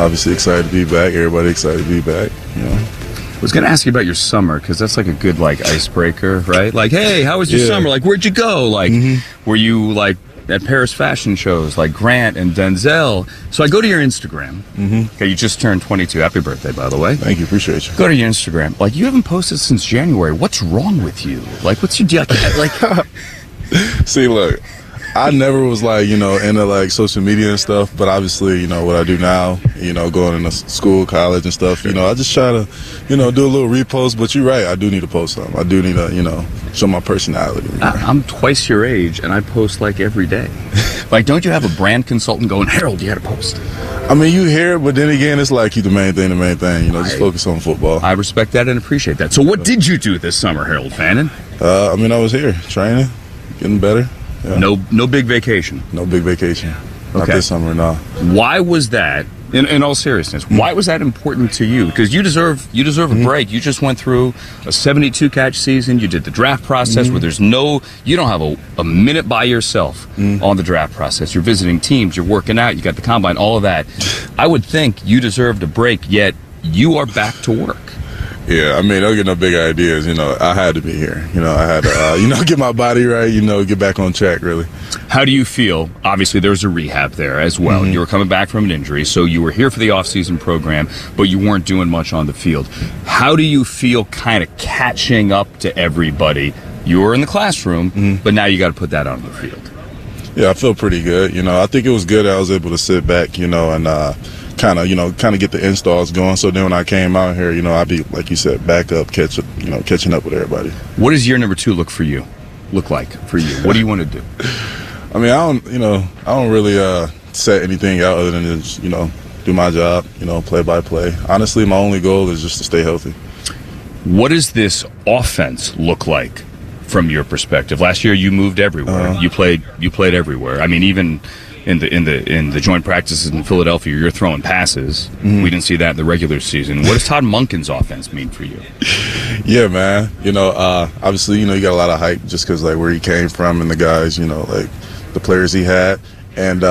obviously excited to be back. Everybody excited to be back. I was going to ask you about your summer, because that's like a good icebreaker, right? Like, hey, how was your summer? Like, where'd you go? Like, were you at Paris fashion shows like Grant and Denzel? So I go to your Instagram. Okay, you just turned 22. Happy birthday, by the way. Thank you, appreciate you. Go to your Instagram. Like, you haven't posted since January. What's wrong with you? Like, what's your deal? Like, see, look, I never was into social media and stuff, but obviously, what I do now, going into school, college and stuff, I just try to, do a little repost, but you're right, I do need to post something. I do need to, show my personality. I'm twice your age and I post every day. Don't you have a brand consultant going, Harold, you got to post? I mean, you hear it, but then again, it's keep the main thing, just focus on football. I respect that and appreciate that. So what did you do this summer, Harold Fannin? I was here training, getting better. Yeah. No big vacation. No big vacation. Not Okay. this summer, no. Why was that? In all seriousness, why was that important to you? Because you deserve a break. You just went through a 72 catch season. You did the draft process where you don't have a minute by yourself on the draft process. You're visiting teams. You're working out. You got the combine. All of that. I would think you deserved a break. Yet you are back to work. Yeah, don't get no big ideas. I had to be here. I had to, get my body right, get back on track, really. How do you feel? Obviously, there's a rehab there as well. You were coming back from an injury, so you were here for the offseason program, but you weren't doing much on the field. How do you feel kind of catching up to everybody? You were in the classroom, but now you got to put that on the field. Yeah, I feel pretty good. I think it was good that I was able to sit back, and kind of get the installs going. So then when I came out here, I'd be, like you said, back up, catching up with everybody. What does year number 2 look like for you? What do you want to do? I don't really set anything out other than just, do my job, play by play. Honestly, my only goal is just to stay healthy. What does this offense look like from your perspective? Last year you moved everywhere. You played everywhere. Even in the joint practices in Philadelphia, you're throwing passes. We didn't see that in the regular season. What does Todd Monken's offense mean for you? Yeah, man. Obviously, you got a lot of hype just because where he came from and the guys, the players he had, and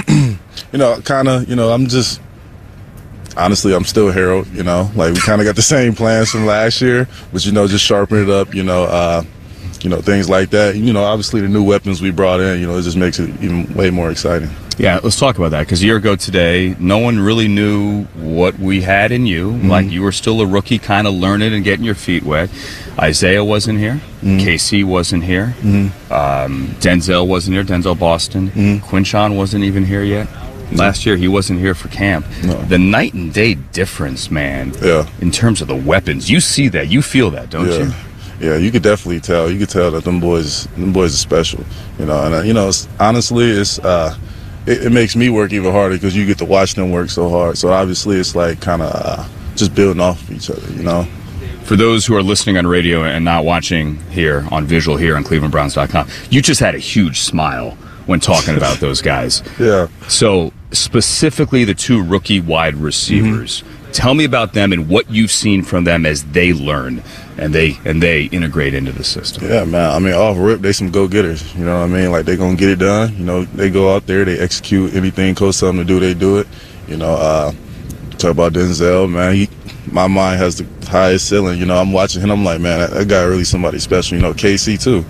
honestly, I'm still Harold. We kind of got the same plans from last year, but just sharpen it up. Things like that. Obviously the new weapons we brought in, it just makes it even way more exciting. Yeah, let's talk about that, because a year ago today, no one really knew what we had in you. You were still a rookie, kind of learning and getting your feet wet. Isaiah wasn't here. KC wasn't here. Denzel wasn't here. Denzel Boston. Quinshon wasn't even here yet. Last year, he wasn't here for camp. No. The night and day difference, man, in terms of the weapons. You see that. You feel that, don't you? Yeah, you could definitely tell. You could tell that them boys are special. And honestly, it makes me work even harder because you get to watch them work so hard. So obviously, it's kind of just building off of each other. For those who are listening on radio and not watching here on visual here on ClevelandBrowns.com, you just had a huge smile when talking about those guys. Yeah. So specifically, the 2 rookie wide receivers. Tell me about them and what you've seen from them as they learn and they integrate into the system. Yeah, man. Off rip, they some go-getters. You know what I mean? They gonna get it done. They go out there, they execute anything coach tells them to do, they do it. Talk about Denzel, man. My mind has the highest ceiling. I'm watching him. I'm like, man, that guy really somebody special. KC too.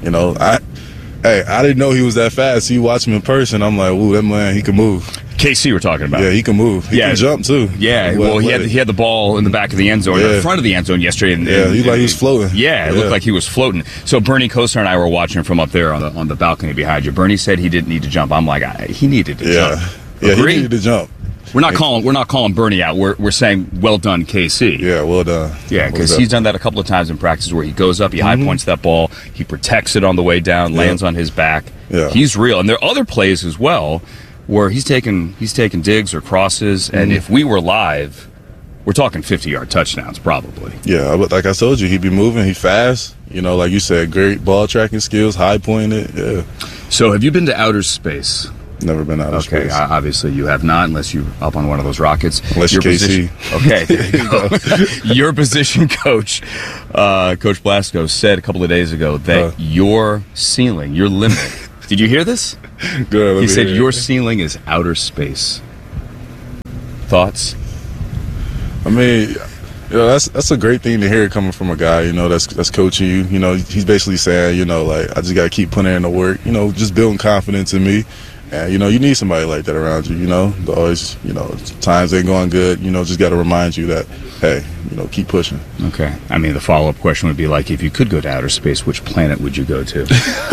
I didn't know he was that fast. So you watch him in person, I'm like, ooh, that man, he can move. KC we're talking about. Yeah, he can move. He can jump too. Yeah, well, he had the ball in the back of the end zone, in front of the end zone yesterday. He was floating. Yeah, it looked like he was floating. So Bernie Kosar and I were watching from up there on the balcony behind you. Bernie said he didn't need to jump. I'm like, he needed to jump. Yeah, he needed to jump. We're not calling Bernie out. We're saying well done, KC. Yeah, well done. Yeah, because he's done that a couple of times in practice where he goes up, he high points that ball, he protects it on the way down, lands on his back. Yeah. He's real, and there are other plays as well where he's taking digs or crosses, and if we were live, we're talking 50-yard touchdowns probably. Yeah, but like I told you, he'd be moving, he fast. Like you said, great ball tracking skills, high pointing it. Yeah. So have you been to outer space? Never been out of space. Okay, obviously you have not, unless you're up on one of those rockets. Unless you're KC. Okay, there you go. Your position coach, Coach Blasco, said a couple of days ago that your ceiling, your limit. Did you hear this? Good. He said your ceiling is outer space. Thoughts? I mean, you know, that's a great thing to hear coming from a guy, you know, that's coaching you. You know, he's basically saying, you know, like, I just got to keep putting in the work, you know, just building confidence in me. And, you know, you need somebody like that around you, you know. Always, you know, times ain't going good, you know, just got to remind you that, hey, you know, keep pushing. Okay. I mean, the follow-up question would be like, if you could go to outer space, which planet would you go to?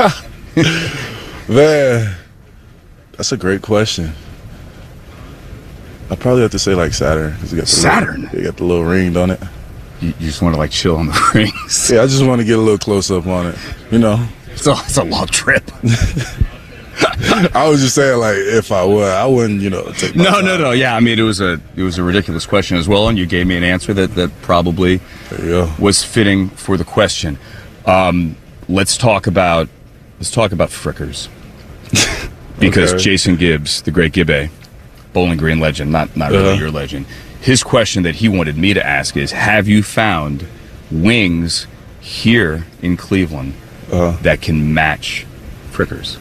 Man, that's a great question. I'd probably have to say like Saturn. 'Cause Saturn? You got the little ring, don't it? You just want to like chill on the rings. Yeah, I just want to get a little close up on it, you know. It's a long trip. I was just saying, like, if I would, I wouldn't, you know, take my time. No. Yeah, I mean, it was a ridiculous question as well, and you gave me an answer that probably There you go. was fitting for the question. Let's talk about Frickers, because Okay. Jason Gibbs, the great Gibbe, Bowling Green legend, not really your legend. His question that he wanted me to ask is: have you found wings here in Cleveland that can match Frickers?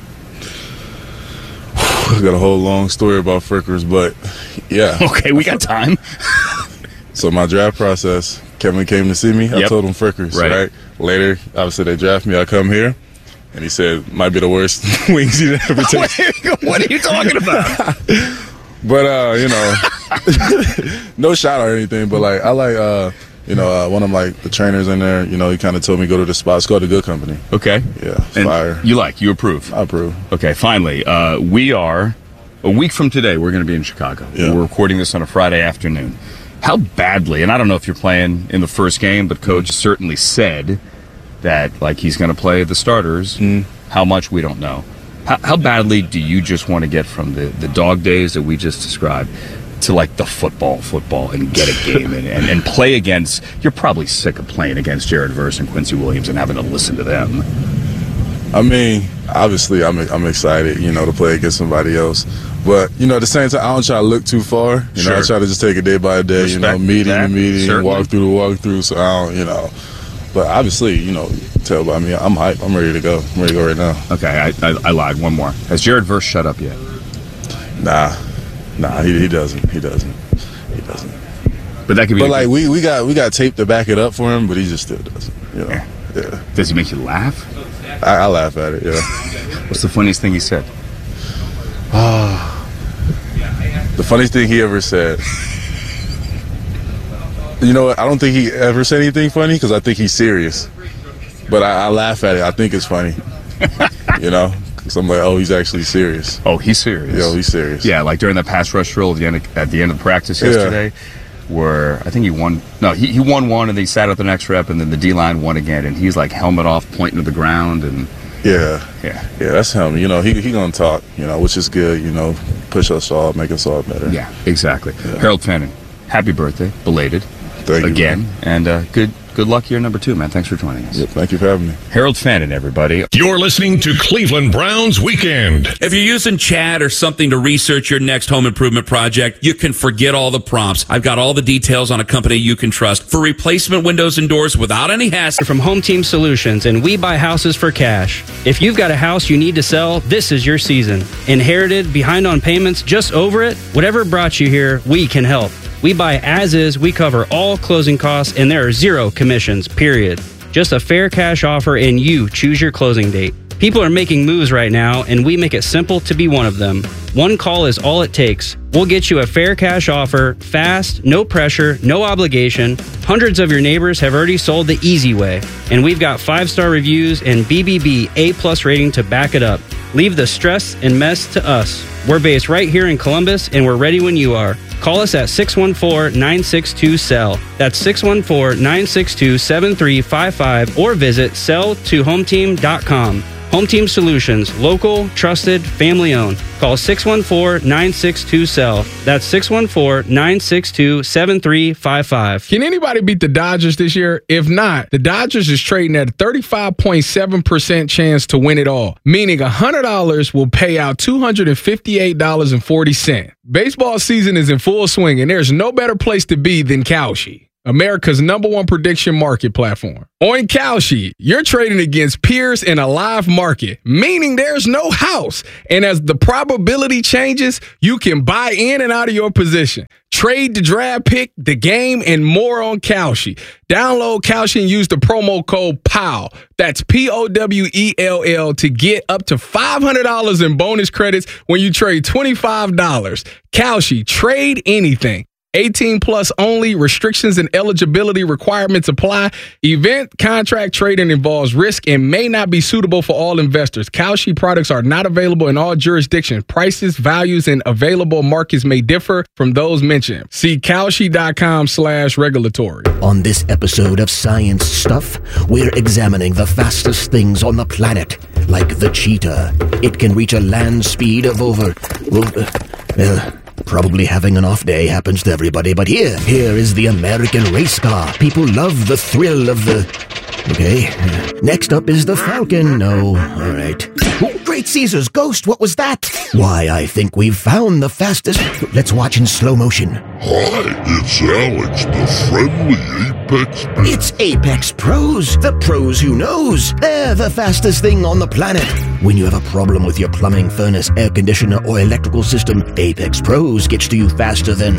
I got a whole long story about Frickers, but yeah. Okay, we got time. So my draft process, Kevin came to see me. I Yep. told him Frickers, Right. right? Later, obviously they draft me. I come here, and he said might be the worst wings he'd ever taken. What are you talking about? But you know, no shot or anything. But like I like you know, one of like the trainers in there. You know, he kind of told me go to the spot. It's called The Good Company. Okay. Yeah, it's And fire. you approve. I approve. Okay, finally, we are a week from today. We're going to be in Chicago. Yeah. We're recording this on a Friday afternoon. How badly? And I don't know if you're playing in the first game, but Coach certainly said that like he's going to play the starters. How much we don't know. How badly do you just want to get from the dog days that we just described to like the football and get a game and play against? You're probably sick of playing against Jared Verse and Quincy Williams and having to listen to them. I mean, obviously, I'm excited, you know, to play against somebody else. But, you know, at the same time, I don't try to look too far. You know, I Sure. try to just take it day by day, you know, Respect meeting that, to meeting, certainly. walk through to walk through. So I don't, you know. But obviously, you know, tell by me, I'm hyped. I'm ready to go. I'm ready to go right now. Okay, I lied. One more. Has Jared Verse shut up yet? Nah, he doesn't. But that could be. But like we got tape to back it up for him, but he just still doesn't. You know. Yeah. Does he make you laugh? I laugh at it. Yeah. What's the funniest thing he said? The funniest thing he ever said. You know what? I don't think he ever said anything funny because I think he's serious. But I laugh at it. I think it's funny. You know? Because I'm like, oh, he's actually serious. Oh, he's serious. Yo, he's serious. Yeah, like during the pass rush drill at the end of the practice yesterday, where I think he won. No, he won one, and then he sat at the next rep, and then the D-line won again, and he's like helmet off, pointing to the ground, and Yeah. yeah, That's him. You know, he gonna talk. You know, which is good. You know, push us all, make us all better. yeah, exactly. Harold Fannin, happy birthday, belated, Thank you, again, man. and good luck year number 2, man. Thanks for joining us. Yep, thank you for having me. Harold Fannin, everybody. You're listening to Cleveland Browns Weekend. If you're using Chat or something to research your next home improvement project, you can forget all the prompts. I've got all the details on a company you can trust for replacement windows and doors without any hassle. From Home Team Solutions, and we buy houses for cash. If you've got a house you need to sell, this is your season. Inherited, behind on payments, just over it? Whatever brought you here, we can help. We buy as is, we cover all closing costs, and there are 0 commissions, period. Just a fair cash offer, and you choose your closing date. People are making moves right now, and we make it simple to be one of them. One call is all it takes. We'll get you a fair cash offer, fast, no pressure, no obligation. Hundreds of your neighbors have already sold the easy way, and we've got 5-star reviews and BBB A+ rating to back it up. Leave the stress and mess to us. We're based right here in Columbus, and we're ready when you are. Call us at 614-962-SELL. That's 614-962-7355, or visit sell2hometeam.com. Home Team Solutions, local, trusted, family owned. Call 614-962-SELL. That's 614-962-7355. Can anybody beat the Dodgers this year? If not, the Dodgers is trading at a 35.7% chance to win it all, meaning $100 will pay out $258.40. Baseball season is in full swing, and there's no better place to be than Kalshi, America's #1 prediction market platform. On Kalshi, you're trading against peers in a live market, meaning there's no house. And as the probability changes, you can buy in and out of your position. trade the draft pick, the game, and more on Kalshi. Download Kalshi and use the promo code POWELL. That's POWELL to get up to $500 in bonus credits when you trade $25. Kalshi, trade anything. 18 plus only. Restrictions and eligibility requirements apply. Event contract trading involves risk and may not be suitable for all investors. Kalshi products are not available in all jurisdictions. Prices, values, and available markets may differ from those mentioned. See Kalshi.com/regulatory. On this episode of Science Stuff, we're examining the fastest things on the planet, like the cheetah. It can reach a land speed of over... probably having an off day happens to everybody, but here is the American race car. People love the thrill of the... Okay. Next up is the Falcon. No, all right. Oh, Great Caesar's ghost, what was that? Why, I think we've found the fastest... Let's watch in slow motion. Hi, it's Alex, the friendly Apex... It's Apex Pros, the pros who knows. They're the fastest thing on the planet. When you have a problem with your plumbing, furnace, air conditioner, or electrical system, Apex Pros gets to you faster than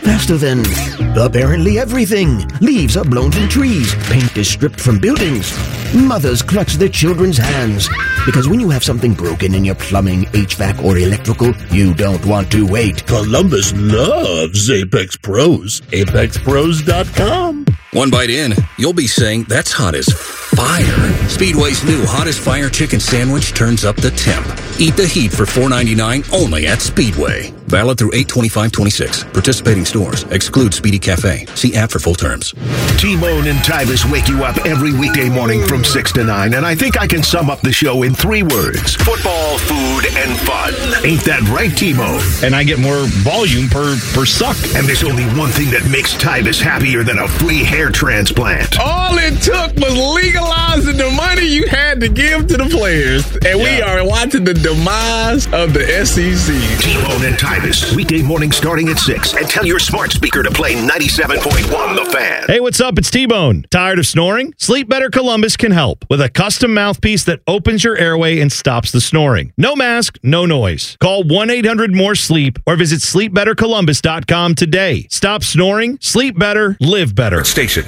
apparently everything. Leaves are blown from trees. Paint is stripped from buildings. Mothers clutch their children's hands. Because when you have something broken in your plumbing, HVAC, or electrical, you don't want to wait. Columbus loves Apex Pros. ApexPros.com. One bite in, you'll be saying, that's hot as fire. Speedway's new Hot as Fire chicken sandwich turns up the temp. Eat the heat for $4.99 only at Speedway. Valid through 8/25/26. Participating stores. Exclude Speedy Cafe. See app for full terms. T-Bone and Tybus wake you up every weekday morning from 6 to 9, and I think I can sum up the show in 3 words. Football, food, and fun. Ain't that right, T-Bone? And I get more volume per suck. And there's only one thing that makes Tybus happier than a free hair transplant. All it took was legalizing the money you had to give to the players. And we are watching the demise of the SEC. T-Bone and Tybus, weekday morning starting at 6. And tell your smart speaker to play 97.1 The Fan. Hey, what's up? It's T-Bone. Tired of snoring? Sleep Better Columbus can help with a custom mouthpiece that opens your airway and stops the snoring. No mask, no noise. Call 1-800-MORE-SLEEP or visit sleepbettercolumbus.com today. Stop snoring, sleep better, live better. Station.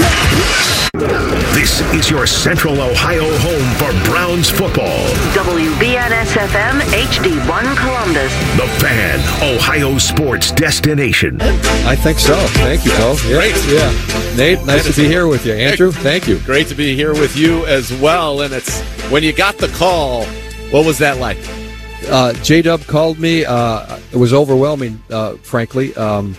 This is your Central Ohio home for Browns football. WBNS-FM HD1 Columbus. The Fan, Ohio sports destination. I think so. Thank you, Cole. Yeah. Great. Yeah. Nate, nice to be here with you. Andrew, thank you. Great to be here with you as well. And it's when you got the call, what was that like? J-Dub called me. It was overwhelming, frankly.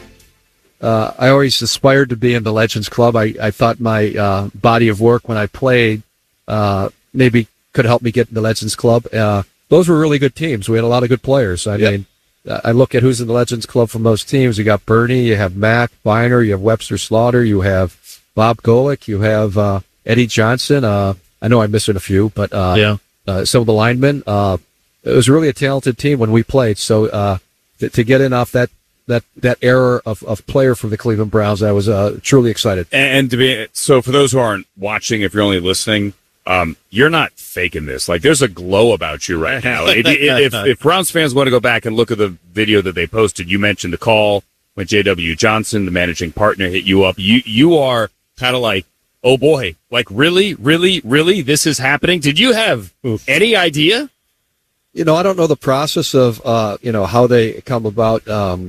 I always aspired to be in the Legends Club. I thought my body of work when I played maybe could help me get in the Legends Club. Those were really good teams. We had a lot of good players. I mean, I look at who's in the Legends Club from those teams. You got Bernie, you have Mac Biner, you have Webster Slaughter, you have Bob Golick, you have Eddie Johnson. I know I'm missing a few, but some of the linemen. It was really a talented team when we played. So to get in off that era of player from the Cleveland Browns, I was truly excited. And to be so, for those who aren't watching, if you're only listening, you're not faking this. Like, there's a glow about you right now. If Browns fans want to go back and look at the video that they posted, you mentioned the call when J.W. Johnson, the managing partner, hit you up. You are kind of like, oh boy, like really, this is happening. Did you have any idea? I don't know the process of, how they come about,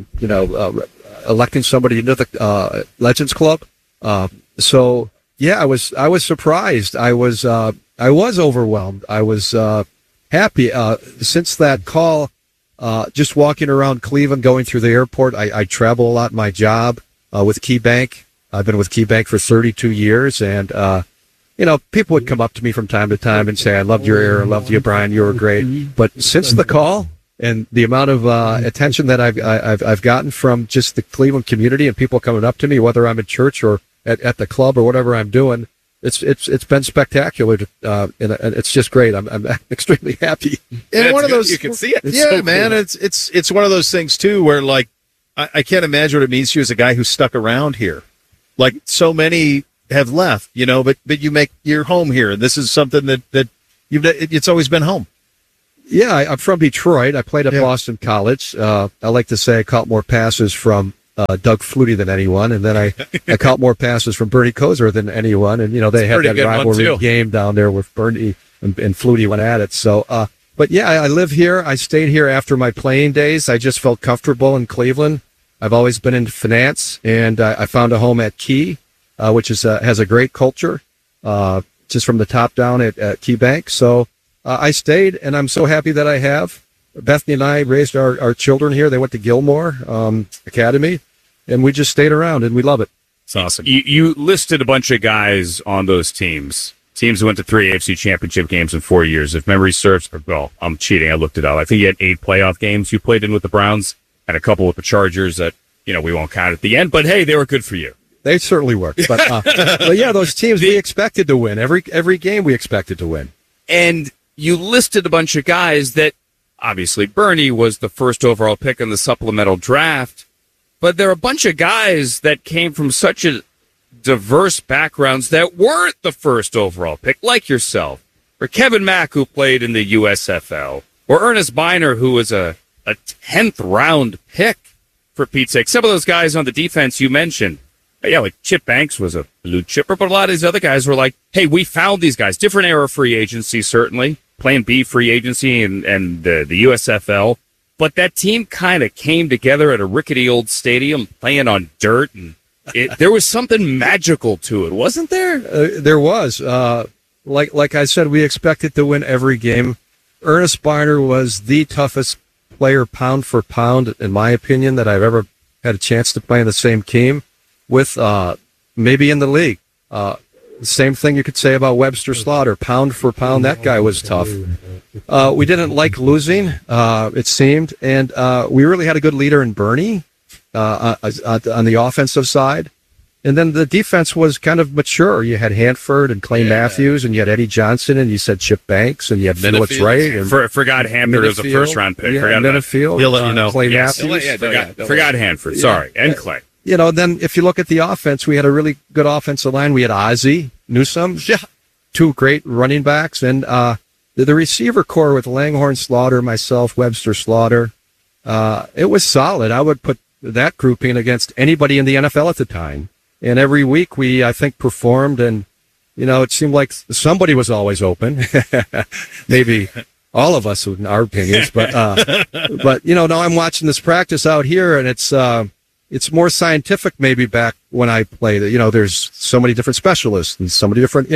electing somebody into the Legends Club. So yeah, I was surprised. I was overwhelmed. I was happy since that call. Just walking around Cleveland, going through the airport. I travel a lot in my job with KeyBank. I've been with KeyBank for 32 years, and people would come up to me from time to time and say, I loved your air, I loved you, Brian, you were great. But since the call and the amount of attention that I've gotten from just the Cleveland community and people coming up to me, whether I'm at church or at the club or whatever I'm doing, it's been spectacular. And it's just great. I'm extremely happy. And one of those, you can see it. Yeah, so man, cool. It's one of those things too, where like, I can't imagine what it means to you as a guy who stuck around here. Like so many have left, but you make your home here. This is something that it's always been home. Yeah, I'm from Detroit. I played at Boston College. I like to say I caught more passes from Doug Flutie than anyone, and then I caught more passes from Bernie Kosar than anyone, and they had that rivalry game down there where Bernie and Flutie went at it. So, but yeah, I live here. I stayed here after my playing days. I just felt comfortable in Cleveland. I've always been into finance, and I found a home at Key, which has a great culture, just from the top down at Key Bank. So I stayed, and I'm so happy that I have. Bethany and I raised our children here. They went to Gilmore Academy, and we just stayed around, and we love it. It's awesome. You listed a bunch of guys on those teams who went to 3 AFC championship games in 4 years. If memory serves, well, I'm cheating. I looked it up. I think you had 8 playoff games you played in with the Browns and a couple with the Chargers that, we won't count at the end. But, hey, they were good for you. They certainly worked. But, but yeah, those teams we expected to win. Every game we expected to win. And you listed a bunch of guys that, obviously, Bernie was the first overall pick in the supplemental draft. But there are a bunch of guys that came from such a diverse backgrounds that weren't the first overall pick, like yourself, or Kevin Mack, who played in the USFL, or Ernest Biner, who was a 10th round pick, for Pete's sake. Some of those guys on the defense you mentioned, like Chip Banks was a blue chipper, but a lot of these other guys were like, hey, we found these guys. Different era free agency, certainly. Plan B free agency and the USFL. But that team kind of came together at a rickety old stadium playing on dirt, and there was something magical to it, wasn't there? There was. Like I said, we expected to win every game. Ernest Biner was the toughest player pound for pound, in my opinion, that I've ever had a chance to play in the same team with, maybe in the league. The same thing you could say about Webster Slaughter. Pound for pound, that guy was tough. We didn't like losing, it seemed, and we really had a good leader in Bernie on the offensive side. And then the defense was kind of mature. You had Hanford and Clay Matthews, and you had Eddie Johnson, and you said Chip Banks, and you had Felix Wright. And forgot Hanford was a first-round pick. Yeah, Minifield. He'll let you know. Clay Matthews. Forgot Hanford. Sorry, and Clay. Then if you look at the offense, we had a really good offensive line. We had Ozzie Newsome, 2 great running backs, and the receiver core with Langhorne Slaughter, myself, Webster Slaughter. It was solid. I would put that grouping against anybody in the NFL at the time. And every week we, I think, performed, and, it seemed like somebody was always open. Maybe all of us, in our opinions. But now I'm watching this practice out here, and it's more scientific maybe back when I played. There's so many different specialists and so many different,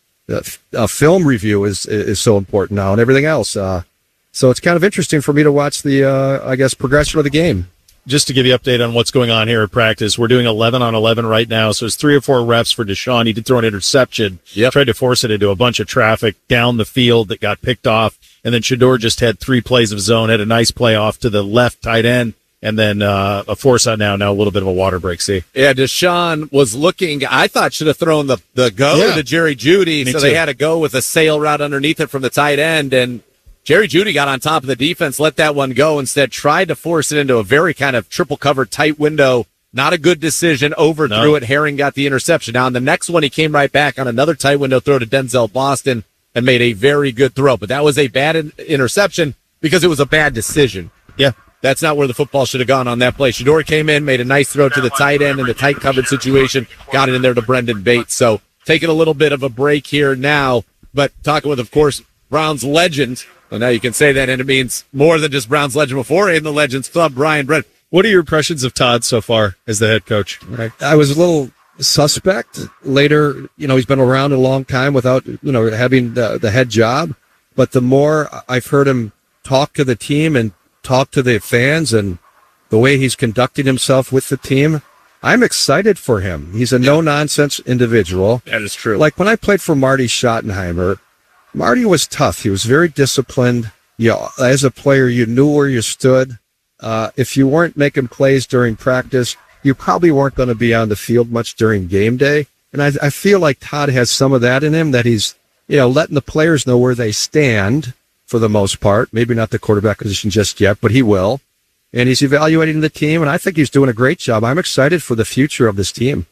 film review is so important now and everything else. So it's kind of interesting for me to watch the, progression of the game. Just to give you an update on what's going on here at practice, we're doing 11 on 11 right now. So it's 3 or 4 reps for Deshaun. He did throw an interception, tried to force it into a bunch of traffic down the field that got picked off. And then Shador just had 3 plays of zone, had a nice play off to the left tight end. And then a force out now a little bit of a water break. See? Yeah, Deshaun was looking, I thought should have thrown the go to Jerry Jeudy. So they had to go with a sail route underneath it from the tight end. And Jerry Jeudy got on top of the defense, let that one go. Instead, tried to force it into a very kind of triple covered tight window. Not a good decision. Overthrew it. Herring got the interception. Now, on the next one, he came right back on another tight window throw to Denzel Boston and made a very good throw. But that was a bad interception because it was a bad decision. Yeah. That's not where the football should have gone on that play. Shador came in, made a nice throw to the tight end in the tight covered situation, got it in there to Brendan Bates. So taking a little bit of a break here now, but talking with, of course, Browns legend. Well, now you can say that, and it means more than just Browns legend before in the Legends Club, Brian Brent. What are your impressions of Todd so far as the head coach? I was a little suspect. Later, he's been around a long time without, having the head job. But the more I've heard him talk to the team and talk to the fans and the way he's conducting himself with the team, I'm excited for him. He's a no-nonsense individual. That is true. Like when I played for Marty Schottenheimer, Marty was tough. He was very disciplined. As a player, you knew where you stood. If you weren't making plays during practice, you probably weren't going to be on the field much during game day. And I feel like Todd has some of that in him, that he's, letting the players know where they stand for the most part. Maybe not the quarterback position just yet, but he will. And he's evaluating the team, and I think he's doing a great job. I'm excited for the future of this team.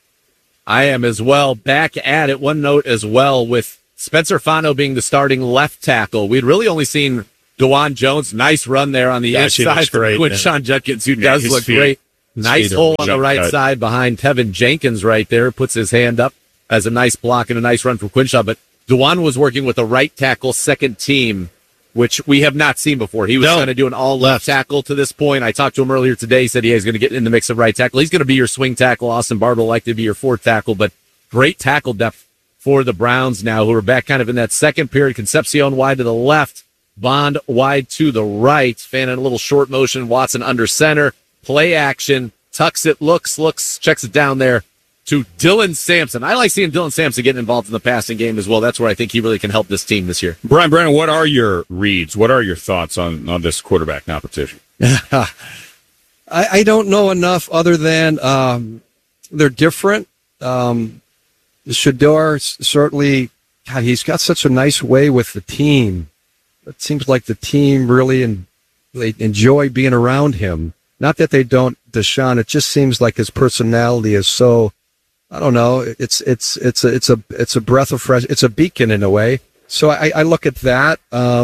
I am as well. Back at it. One note as well with Spencer Fano being the starting left tackle. We'd really only seen DeJuan Jones. Nice run there on the inside for Quinshon Judkins, who does look great. Nice hole on the right side behind Tevin Jenkins right there. Puts his hand up as a nice block and a nice run from Quinshaw. But Dewan was working with a right tackle second team, which we have not seen before. He was kind of doing all left tackle to this point. I talked to him earlier today. He said he's going to get in the mix of right tackle. He's going to be your swing tackle. Austin Barber will likely be your fourth tackle, but great tackle depth for the Browns now, who are back kind of in that second period. Concepcion wide to the left, Bond wide to the right. Fannin a little short motion. Watson under center. Play action. Tucks it, looks, checks it down there to Dylan Sampson. I like seeing Dylan Sampson getting involved in the passing game as well. That's where I think he really can help this team this year. Brian Brennan, what are your reads? What are your thoughts on this quarterback competition? I don't know enough other than they're different. Shedeur certainly, God, he's got such a nice way with the team. It seems like the team really they enjoy being around him. Not that they don't, Deshaun. It just seems like his personality is so, I don't know. It's a breath of fresh. It's a beacon in a way. So I look at that.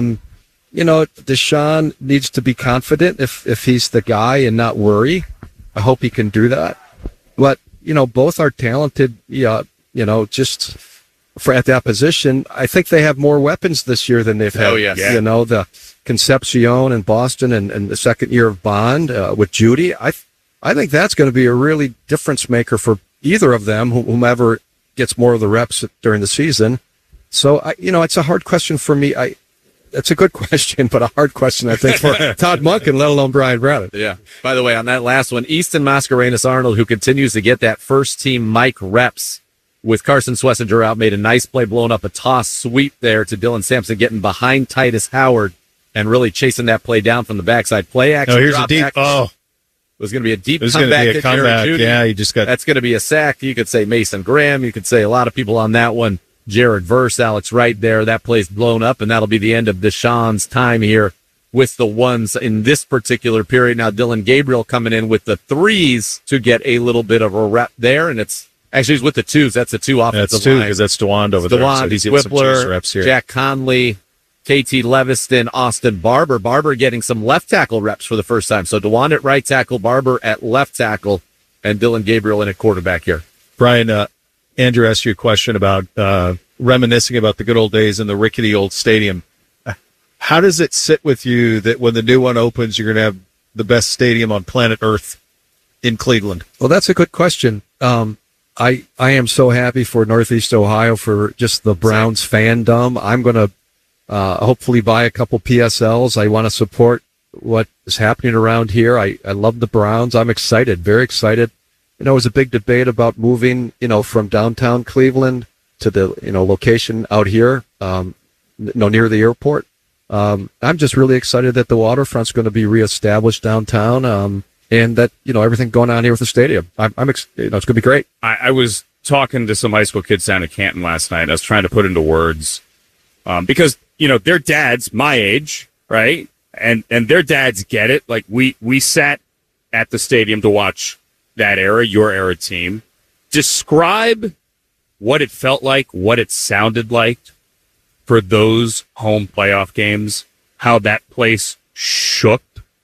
Deshaun needs to be confident if he's the guy and not worry. I hope he can do that. But both are talented. Just for at that position, I think they have more weapons this year than they've had. Oh yes. The Concepcion in Boston and the second year of Bond with Judy. I think that's going to be a really difference maker for either of them, whomever gets more of the reps during the season. So, it's a hard question for me. It's a good question, but a hard question, I think, for Todd Monken, let alone Brian Brennan. Yeah. By the way, on that last one, Easton Mascarenas-Arnold, who continues to get that first-team Mike reps with Carson Swessinger out, made a nice play, blowing up a toss sweep there to Dylan Sampson, getting behind Titus Howard and really chasing that play down from the backside. Play action. Here's a deep. It was going to be a deep comeback. Yeah, you just got. That's going to be a sack. You could say Mason Graham. You could say a lot of people on that one. Jared Verse, Alex Wright there. That play's blown up, and that'll be the end of Deshaun's time here with the ones in this particular period. Now Dylan Gabriel coming in with the threes to get a little bit of a rep there, and it's actually he's with the twos. That's the two offensive That's two line. because that's DeWand over there. DeWand, So he's getting some juice reps here. Jack Conley, KT Leviston, Austin Barber. Barber getting some left tackle reps for the first time. So DeWand at right tackle, Barber at left tackle, and Dylan Gabriel in at quarterback here. Brian, Andrew asked you a question about reminiscing about the good old days in the rickety old stadium. How does it sit with you that when the new one opens, you're going to have the best stadium on planet Earth in Cleveland? Well, that's a good question. I am so happy for Northeast Ohio for just the Browns fandom. I'm going to hopefully buy a couple PSLs. I want to support what is happening around here. I love the Browns. I'm excited, very excited. It was a big debate about moving, from downtown Cleveland to the, location out here, near the airport. I'm just really excited that the waterfront's going to be reestablished downtown. And that, everything going on here with the stadium. It's going to be great. I was talking to some high school kids down in Canton last night. I was trying to put into words because, their dads, my age, right? And their dads get it. Like we sat at the stadium to watch that era, your era team. Describe what it felt like, what it sounded like for those home playoff games, how that place shook.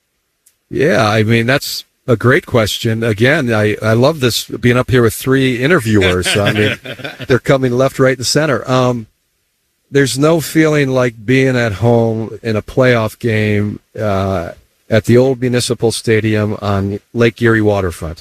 Yeah, that's a great question. Again, I love this, being up here with three interviewers. They're coming left, right, and center. There's no feeling like being at home in a playoff game at the old Municipal Stadium on Lake Erie waterfront.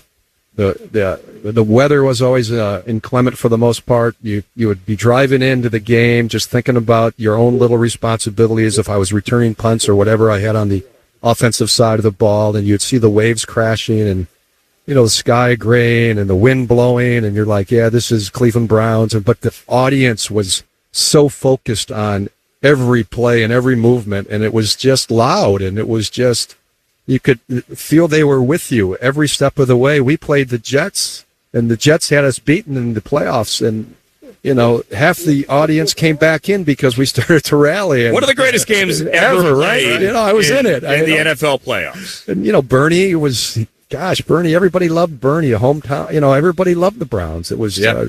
The weather was always inclement for the most part. You would be driving into the game just thinking about your own little responsibilities if I was returning punts or whatever I had on the offensive side of the ball, and you'd see the waves crashing and, the sky graying and the wind blowing, and you're like, yeah, this is Cleveland Browns. But the audience was so focused on every play and every movement, and it was just loud, and it was just, you could feel they were with you every step of the way. We played the Jets, and the Jets had us beaten in the playoffs, and half the audience came back in because we started to rally. And one of the greatest games ever, right? I was in it. In the NFL playoffs. And, Bernie was, Bernie, everybody loved Bernie, a hometown. Everybody loved the Browns. It was,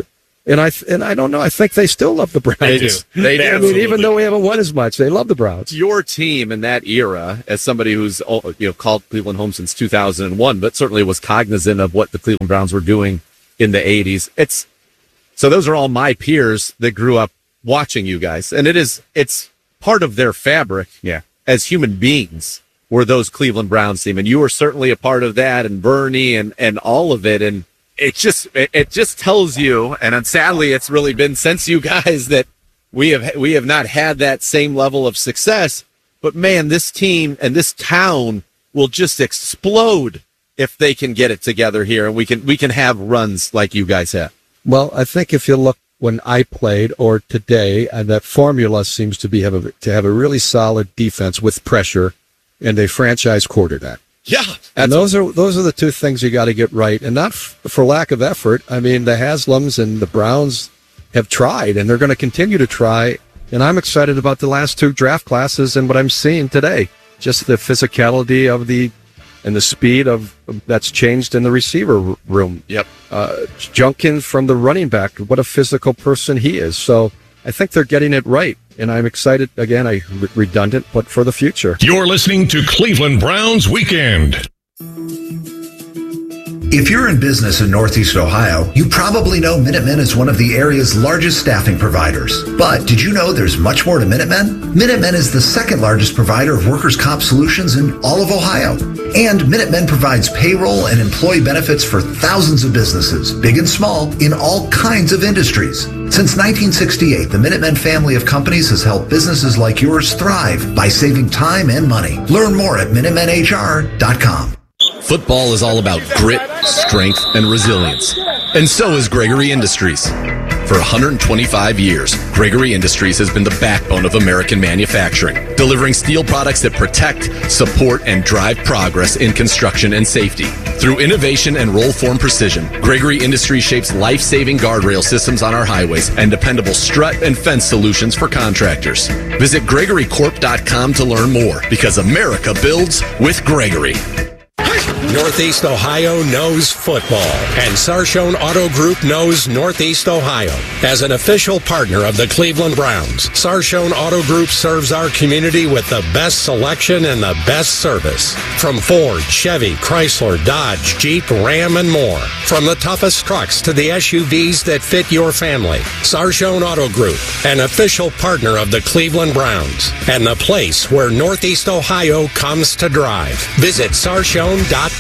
And I don't know. I think they still love the Browns. They do. They do. I mean, even though we haven't won as much, they love the Browns. Your team in that era, as somebody who's called Cleveland home since 2001, but certainly was cognizant of what the Cleveland Browns were doing in the 80s. So those are all my peers that grew up watching you guys, and it's part of their fabric. Yeah. As human beings, were those Cleveland Browns team, and you were certainly a part of that, and Bernie and all of it, and it just tells you, and sadly, it's really been since you guys that we have not had that same level of success. But man, this team and this town will just explode if they can get it together here, and we can have runs like you guys have. Well, I think if you look when I played or today, and that formula seems to have a really solid defense with pressure and a franchise quarterback. Yeah, and those are the two things you got to get right, and not for lack of effort. I mean, the Haslams and the Browns have tried, and they're going to continue to try. And I'm excited about the last two draft classes and what I'm seeing today. Just the physicality of and the speed of that's changed in the receiver room. Yep. Junkins from the running back, what a physical person he is. So I think they're getting it right. And I'm excited, again, redundant, but for the future. You're listening to Cleveland Browns Weekend. If you're in business in Northeast Ohio, you probably know Minutemen is one of the area's largest staffing providers. But did you know there's much more to Minutemen? Minutemen is the second largest provider of workers' comp solutions in all of Ohio. And Minutemen provides payroll and employee benefits for thousands of businesses, big and small, in all kinds of industries. Since 1968, the Minutemen family of companies has helped businesses like yours thrive by saving time and money. Learn more at MinutemenHR.com. Football is all about grit, strength, and resilience. And so is Gregory Industries. For 125 years, Gregory Industries has been the backbone of American manufacturing, delivering steel products that protect, support, and drive progress in construction and safety. Through innovation and roll-form precision, Gregory Industries shapes life-saving guardrail systems on our highways and dependable strut and fence solutions for contractors. Visit GregoryCorp.com to learn more, because America builds with Gregory. Northeast Ohio knows football, and Sarshone Auto Group knows Northeast Ohio. As an official partner of the Cleveland Browns, Sarshone Auto Group serves our community with the best selection and the best service. From Ford, Chevy, Chrysler, Dodge, Jeep, Ram, and more. From the toughest trucks to the SUVs that fit your family. Sarshone Auto Group, an official partner of the Cleveland Browns, and the place where Northeast Ohio comes to drive. Visit Sarshone.com.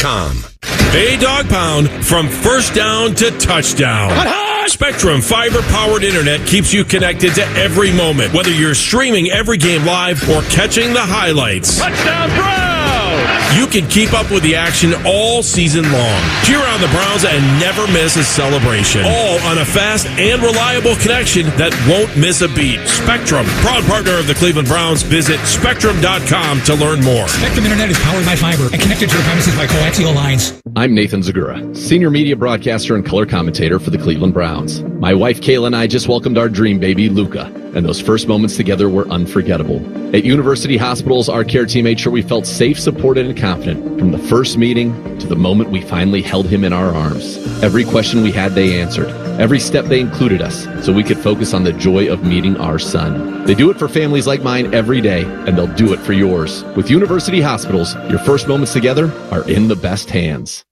Hey, Dog Pound, from first down to touchdown. Spectrum fiber-powered internet keeps you connected to every moment, whether you're streaming every game live or catching the highlights. Touchdown Browns! You can keep up with the action all season long. Cheer on the Browns and never miss a celebration. All on a fast and reliable connection that won't miss a beat. Spectrum, proud partner of the Cleveland Browns. Visit Spectrum.com to learn more. Spectrum Internet is powered by fiber and connected to the premises by coaxial lines. I'm Nathan Zagura, senior media broadcaster and color commentator for the Cleveland Browns. My wife Kayla and I just welcomed our dream baby, Luca, and those first moments together were unforgettable. At University Hospitals, our care team made sure we felt safe, supported, and confident from the first meeting to the moment we finally held him in our arms. Every question we had, they answered. Every step, they included us, so we could focus on the joy of meeting our son. They do it for families like mine every day, and they'll do it for yours. With University Hospitals, your first moments together are in the best hands.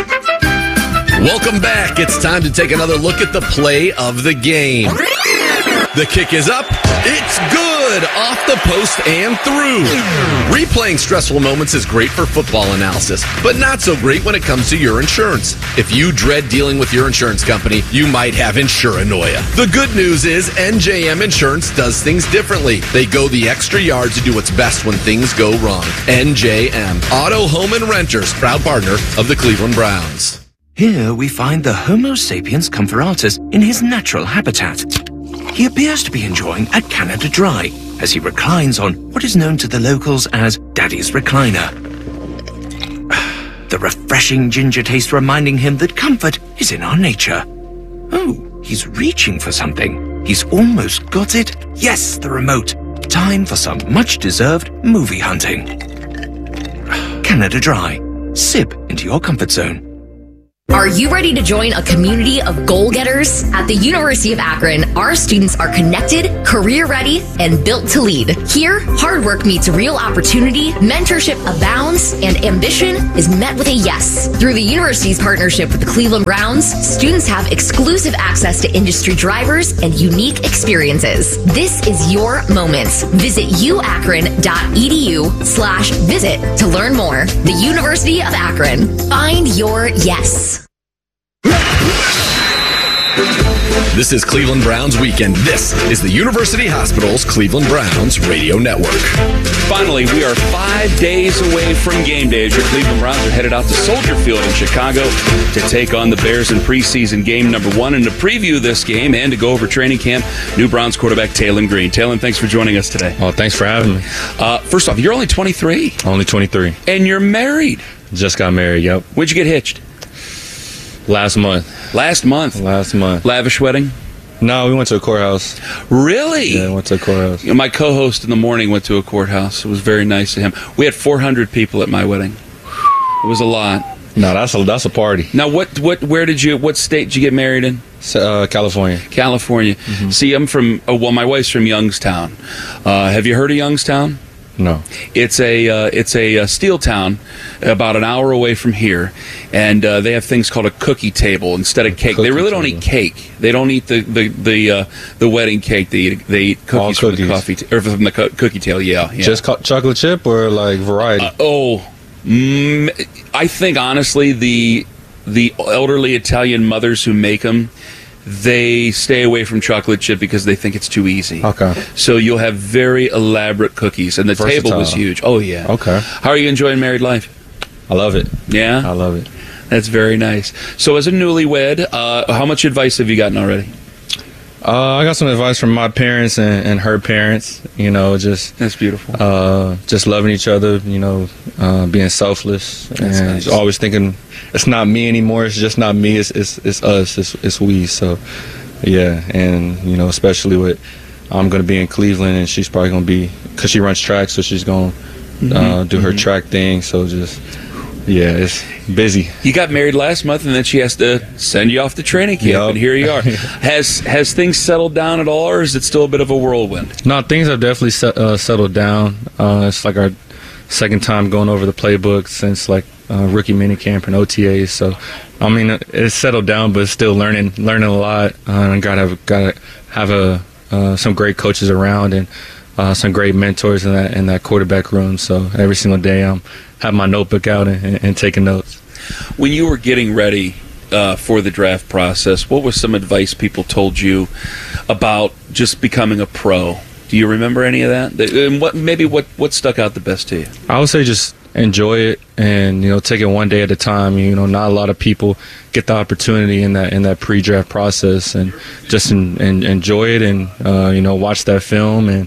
Welcome back. It's time to take another look at the play of the game. The kick is up. It's good. Off the post and through. Replaying stressful moments is great for football analysis, but not so great when it comes to your insurance. If you dread dealing with your insurance company, you might have insuranoia. The good news is NJM Insurance does things differently. They go the extra yard to do what's best when things go wrong. NJM, Auto, Home, and Renters, proud partner of the Cleveland Browns. Here we find the Homo sapiens comparatus in his natural habitat. He appears to be enjoying a Canada Dry as he reclines on what is known to the locals as Daddy's Recliner. The refreshing ginger taste reminding him that comfort is in our nature. Oh, he's reaching for something. He's almost got it. Yes, the remote. Time for some much-deserved movie hunting. Canada Dry. Sip into your comfort zone. Are you ready to join a community of goal-getters? At the University of Akron, our students are connected, career-ready, and built to lead. Here, hard work meets real opportunity, mentorship abounds, and ambition is met with a yes. Through the university's partnership with the Cleveland Browns, students have exclusive access to industry drivers and unique experiences. This is your moment. Visit uakron.edu/visit to learn more. The University of Akron. Find your yes. This is Cleveland Browns Weekend. This is the University Hospital's Cleveland Browns Radio Network. Finally, we are 5 days away from game day as your Cleveland Browns are headed out to Soldier Field in Chicago to take on the Bears in preseason game number 1. And to preview this game and to go over training camp, new Browns quarterback Taylen Green. Taylen, thanks for joining us today. Well, thanks for having me. First off, you're only 23. Only 23. And you're married. Just got married, yep. When'd you get hitched? Last month. Last month? Last month. Lavish wedding? No, we went to a courthouse. Really? Yeah, we went to a courthouse. You know, my co-host in the morning went to a courthouse. It was very nice of him. We had 400 people at my wedding. It was a lot. No, that's a party. Now, what state did you get married in? California. California. Mm-hmm. See, I'm from, my wife's from Youngstown. Have you heard of Youngstown? No. It's a steel town about an hour away from here, and they have things called a cookie table instead of cake. They really don't eat cake. They don't eat the wedding cake. They eat cookies from the coffee from the cookie table. Yeah. Just chocolate chip or like variety? I think honestly the elderly Italian mothers who make them, they stay away from chocolate chip because they think it's too easy. Okay. So you'll have very elaborate cookies, and the Versatile. table was huge. Oh, yeah. Okay. How are you enjoying married life? I love it. Yeah? I love it. That's very nice. So as a newlywed, how much advice have you gotten already? I got some advice from my parents and her parents. That's beautiful. Just loving each other. Being selfless. That's and nice. Always thinking it's not me anymore. It's just not me. It's us. It's we. So yeah, and especially with I'm going to be in Cleveland, and she's probably going to be because she runs track, so she's going to do her track thing. So just. Yeah, it's busy. You got married last month, and then she has to send you off to training camp, and here you are. Has things settled down at all, or is it still a bit of a whirlwind? No, things have definitely settled down. It's like our second time going over the playbook since rookie minicamp and OTAs. So, I mean, it's settled down, but it's still learning a lot. And gotta have some great coaches around and some great mentors in that quarterback room. So every single day I'm having my notebook out and taking notes. When you were getting ready for the draft process, what was some advice people told you about just becoming a pro? Do you remember any of that? And what stuck out the best to you? I would say just enjoy it and take it one day at a time. Not a lot of people get the opportunity in that pre-draft process, and just enjoy it and watch that film and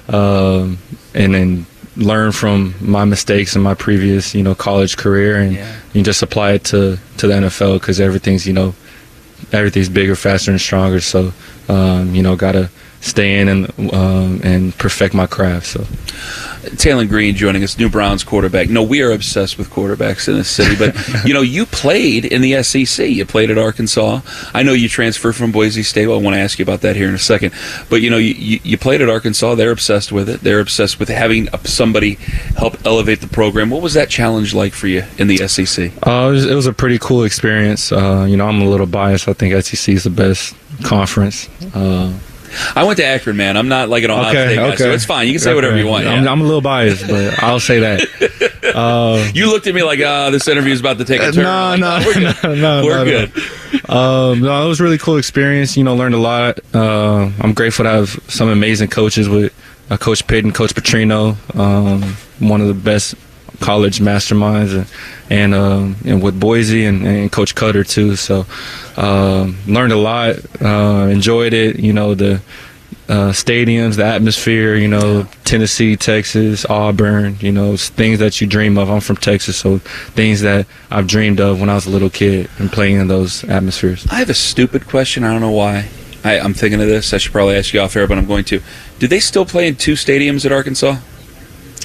then learn from my mistakes in my previous college career and you just apply it to the NFL because everything's bigger, faster, and stronger. So gotta stay in and perfect my craft. So. Taylen Green joining us, new Browns quarterback. No, we are obsessed with quarterbacks in this city, but you played in the SEC. You played at Arkansas. I know you transferred from Boise State. Well, I want to ask you about that here in a second. But you played at Arkansas. They're obsessed with it. They're obsessed with having somebody help elevate the program. What was that challenge like for you in the SEC? It was a pretty cool experience. I'm a little biased. I think SEC is the best conference. I went to Akron, man. I'm not like an Ohio State guy, so it's fine. You can say whatever you want. Yeah. I'm a little biased, but I'll say that. You looked at me like, this interview is about to take a turn. No, we're good. No, it was a really cool experience. Learned a lot. I'm grateful to have some amazing coaches with Coach Payton, Coach Petrino, one of the best college masterminds, and with Boise and Coach Cutter too. So learned a lot, enjoyed it. The stadiums, the atmosphere. Tennessee, Texas, Auburn. Things that you dream of. I'm from Texas, so things that I've dreamed of when I was a little kid and playing in those atmospheres. I have a stupid question. I don't know why. I'm thinking of this. I should probably ask you off air, but I'm going to. Do they still play in two stadiums at Arkansas?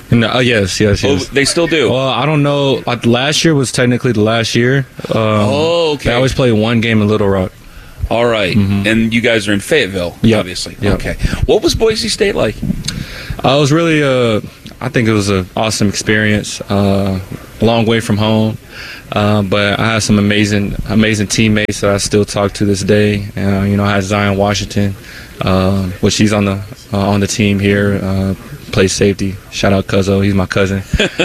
No, yes. Oh, they still do? Well, I don't know. Last year was technically the last year. Okay. They always play one game in Little Rock. All right. And you guys are in Fayetteville, obviously. Yep. Okay. What was Boise State like? It was really, I think it was an awesome experience. A long way from home. But I had some amazing teammates that I still talk to this day. I had Zion Washington, which he's on the team here, plays safety. Shout out Cuzzo, he's my cousin.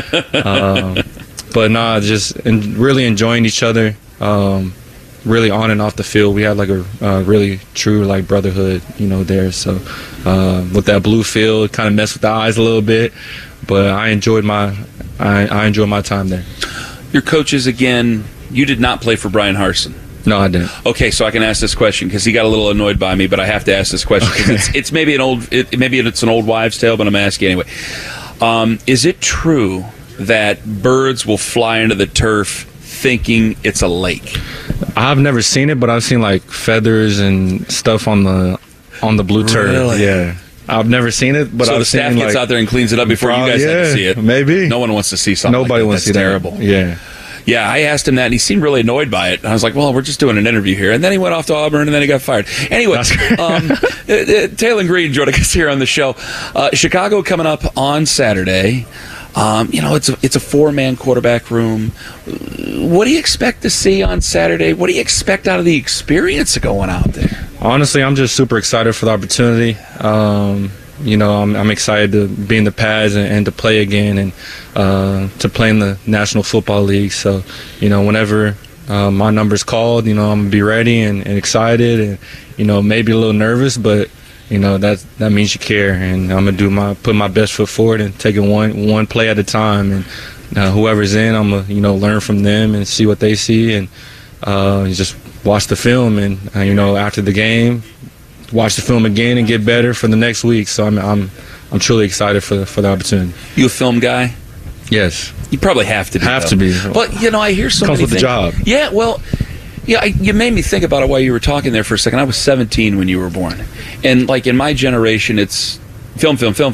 But just really enjoying each other. Really on and off the field, we had like a really true like brotherhood, there. So with that blue field, kind of messed with the eyes a little bit, but I enjoyed my time there. Your coaches, again, you did not play for Brian Harsin. No, I didn't. Okay, so I can ask this question because he got a little annoyed by me, but I have to ask this question because it's maybe an old wives' tale, but I'm asking anyway. Is it true that birds will fly into the turf thinking it's a lake? I've never seen it, but I've seen like feathers and stuff on the blue turf. Really? Yeah. I've never seen it, but so the staff gets out there and cleans it up before you guys have to see it. Maybe. No one wants to see something. Nobody like wants to see terrible. that. Yeah. Yeah, I asked him that, and he seemed really annoyed by it. And I was like, well, we're just doing an interview here. And then he went off to Auburn, and then he got fired. Anyway, Taylor Green joining us here on the show. Chicago coming up on Saturday. It's a four-man quarterback room. What do you expect to see on Saturday? What do you expect out of the experience of going out there? Honestly, I'm just super excited for the opportunity. I'm excited to be in the pads and to play again and to play in the National Football League. So, whenever my number's called, I'm going to be ready and excited and, maybe a little nervous, but that means you care, and I'm gonna put my best foot forward and take it one play at a time. And whoever's in, I'm gonna learn from them and see what they see, and just watch the film. And after the game, watch the film again and get better for the next week. So I'm truly excited for the opportunity. You a film guy? Yes. You probably have to be. Have to be. But I hear so many things. Comes with the job. Yeah. Well. Yeah, you made me think about it while you were talking there for a second. I was 17 when you were born. And, like, in my generation, it's film.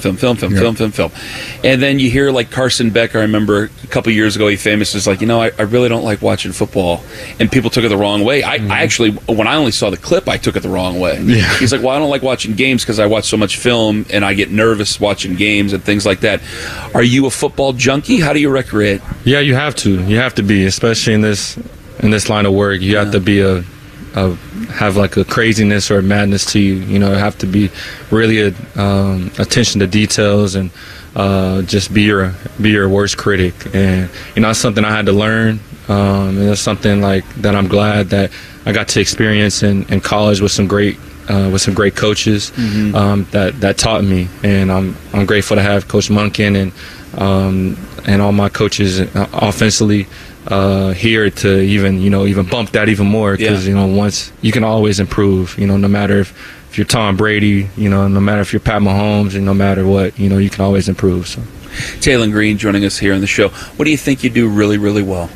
And then you hear, like, Carson Beck, I remember a couple years ago, he famously was like, I really don't like watching football. And people took it the wrong way. I actually, when I only saw the clip, I took it the wrong way. Yeah. He's like, well, I don't like watching games because I watch so much film and I get nervous watching games and things like that. Are you a football junkie? How do you recreate? Yeah, you have to. You have to be, especially in this line of work. You have to be have like a craziness or a madness to you. You have to be really attention to details and just be your worst critic. And that's something I had to learn. And that's something like that I'm glad that I got to experience in college with some great coaches that taught me. And I'm grateful to have Coach Monken and all my coaches offensively here to even bump that even more, because once you can always improve, no matter if you're Tom Brady, no matter if you're Pat Mahomes, and no matter what, you can always improve. So Taylor Green joining us here on the show. What do you think you do really, really well?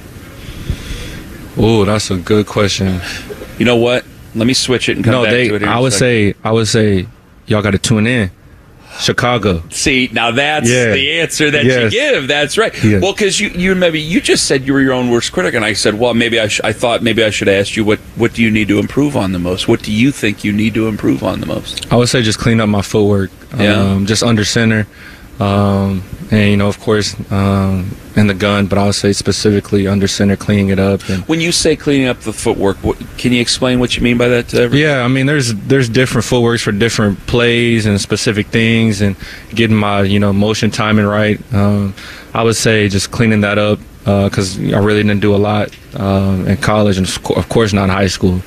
Oh, that's a good question. You know what? Let me switch it and come back to it. I would say y'all got to tune in. Chicago. See, now that's the answer that you give. That's right. Yes. Well, because you just said you were your own worst critic, and I said, well, I thought maybe I should ask you what do you need to improve on the most? What do you think you need to improve on the most? I would say just clean up my footwork. Just under center. And of course, in the gun, but I would say specifically under center, cleaning it up. And when you say cleaning up the footwork, can you explain what you mean by that to everyone? Yeah, I mean, there's different footworks for different plays and specific things, and getting my motion timing right. I would say just cleaning that up, because I really didn't do a lot in college, and of course not in high school.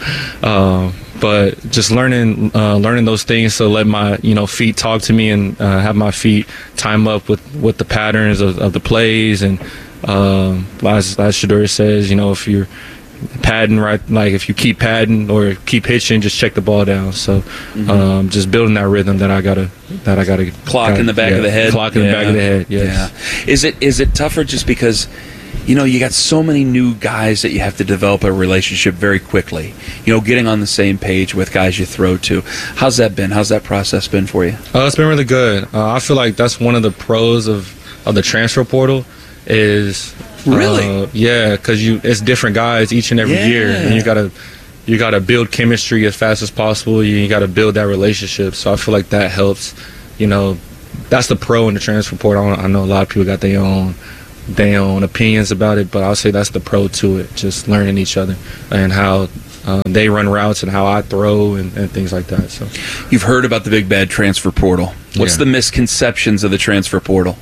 But just learning those things, so let my feet talk to me, and have my feet time up with the patterns of the plays. And as Shedeur says, if you're padding right, like if you keep padding or keep hitching, just check the ball down. So just building that rhythm that I gotta clock in the back of the head. Clock in the back of the head. Yes. Yeah. Is it tougher just because? You got so many new guys that you have to develop a relationship very quickly. Getting on the same page with guys you throw to. How's that been? How's that process been for you? It's been really good. I feel like that's one of the pros of of the transfer portal is really because it's different guys each and every year, and you gotta build chemistry as fast as possible. You gotta build that relationship. So I feel like that helps. That's the pro in the transfer portal. I know a lot of people got their own opinions about it, but I'll say that's the pro to it. Just learning each other and how they run routes and how I throw and things like that. So you've heard about the big bad transfer portal. What's the misconceptions of the transfer portal?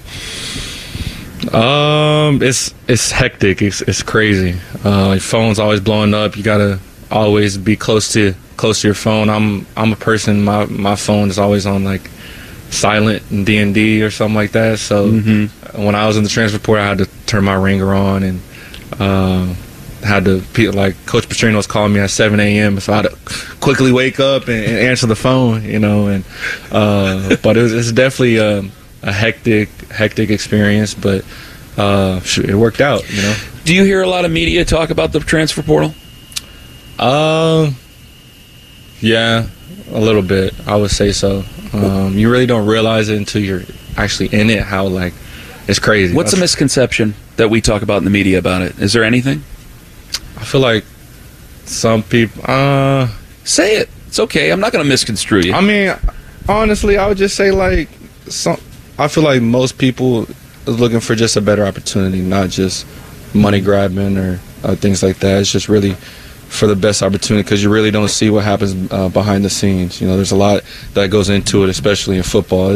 It's hectic. It's crazy. Your phone's always blowing up. You gotta always be close to your phone. I'm a person. My phone is always on like silent and D&D or something like that. So when I was in the transfer portal, I had to turn my ringer on and had to, like, Coach Petrino was calling me at 7 a.m. So I had to quickly wake up and answer the phone, but it's definitely a hectic experience, but it worked out, Do you hear a lot of media talk about the transfer portal? Yeah, a little bit. I would say so. You really don't realize it until you're actually in it, how, like, it's crazy. What's a misconception that we talk about in the media about it? Is there anything? I feel like some people... Say it. It's okay. I'm not going to misconstrue you. I mean, honestly, I would just say, like, I feel like most people is looking for just a better opportunity, not just money grabbing or things like that. It's just really for the best opportunity, because you really don't see what happens behind the scenes. There's a lot that goes into it, especially in football.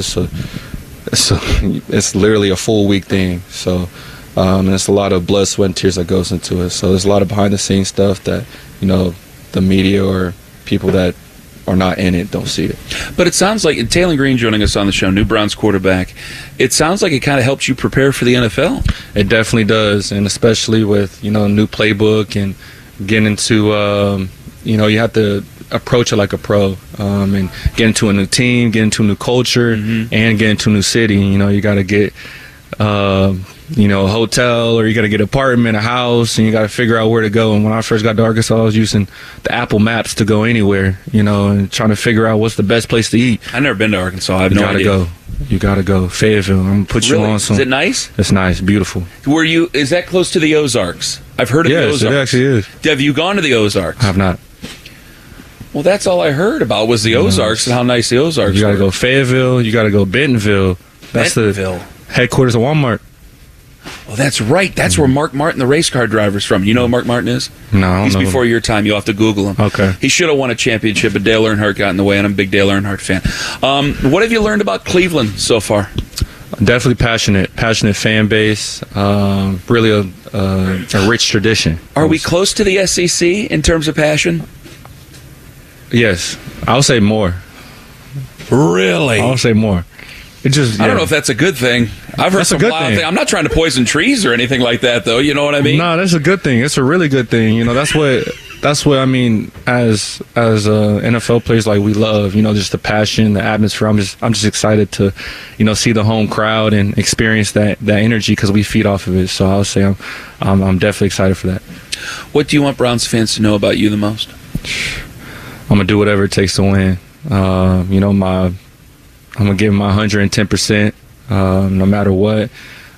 It's literally a full week thing. So, and it's a lot of blood, sweat, and tears that goes into it. So there's a lot of behind the scenes stuff that the media or people that are not in it don't see it. But it sounds like, Taylen Green joining us on the show, new Browns quarterback, it sounds like it kind of helps you prepare for the NFL. It definitely does, and especially with new playbook and getting into you have to approach it like a pro, and get into a new team, get into a new culture, and get into a new city. You got to get a hotel, or you got to get an apartment, a house, and you got to figure out where to go. And when I first got to Arkansas, I was using the Apple Maps to go anywhere, and trying to figure out what's the best place to eat. I've never been to Arkansas. I have no idea. You got to go. Fayetteville. I'm going to put you on some. Is it nice? It's nice. Beautiful. Is that close to the Ozarks? I've heard of the Ozarks. Yes, it actually is. Have you gone to the Ozarks? I have not. Well, that's all I heard about was the Ozarks and how nice the Ozarks You got to were. go Fayetteville. You got to go Bentonville. That's Bentonville. The headquarters of Walmart. Oh, that's right. That's where Mark Martin, the race car driver's from. You know who Mark Martin is? No, I don't He's know. before your time. You'll have to Google him. Okay. He should have won a championship, but Dale Earnhardt got in the way, and I'm a big Dale Earnhardt fan. What have you learned about Cleveland so far? Definitely passionate fan base. Really a rich tradition. Are we close to the SEC in terms of passion? Yes, I'll say more. Really? I'll say more. It just I don't know if that's a good thing. I've heard That's a some good loud thing. things. I'm not trying to poison trees or anything like that, though. You know what I mean? No, that's a good thing. It's a really good thing. That's what I mean. As NFL players, like, we love, just the passion, the atmosphere. I'm just excited to, see the home crowd and experience that energy, because we feed off of it. So I'll say I'm definitely excited for that. What do you want Browns fans to know about you the most? I'm gonna do whatever it takes to win. I'm gonna give my 110%, no matter what.